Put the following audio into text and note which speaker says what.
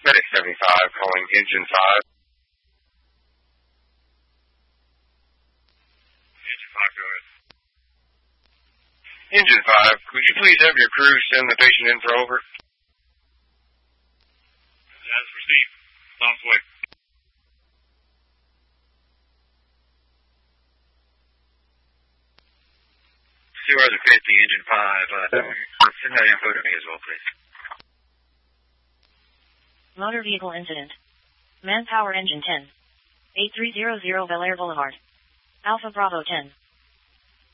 Speaker 1: Medic 75 calling Engine 5. Engine 5, go ahead. Engine 5, could you please have your crew send the patient in for over? As received. On its way.
Speaker 2: Steward 50, Engine 5, send that info to me as well, please.
Speaker 3: Motor vehicle incident. Manpower engine 10. 8300 Bel Air Boulevard. Alpha Bravo 10.